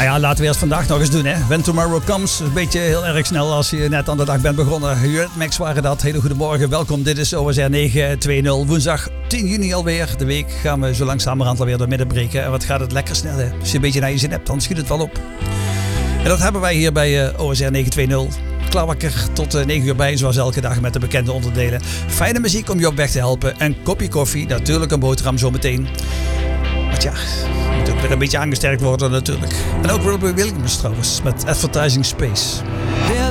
Nou ja, laten we eerst vandaag nog eens doen, hè. When Tomorrow Comes. Een beetje heel erg snel als je net aan de dag bent begonnen. Eurythmics waren dat. Hele goedemorgen. Welkom. Dit is OSR 920. Woensdag 10 juni alweer. De week gaan we zo langzamerhand alweer door midden breken. En wat gaat het lekker snel, hè. Als je een beetje naar je zin hebt, dan schiet het wel op. En dat hebben wij hier bij OSR 920. Klaarwakker tot 9 uur bij, zoals elke dag met de bekende onderdelen. Fijne muziek om je op weg te helpen. Een kopje koffie, natuurlijk een boterham zometeen. Want ja, moet ook weer een beetje aangesterkt worden natuurlijk. En ook Robbie Williams trouwens, met Advertising Space. There's